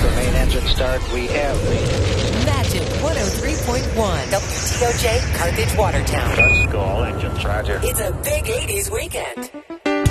for main engine start. We have Magic 103.1 WTOJ Carthage Watertown. Let's go, all engines, roger. It's a big 80s weekend.